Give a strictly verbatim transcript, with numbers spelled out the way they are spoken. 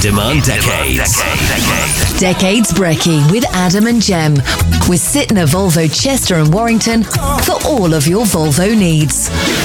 in-demand decades. Decades Brekkie with Adam and Jem. With Sytner Volvo Chester and Warrington for all of your Volvo needs.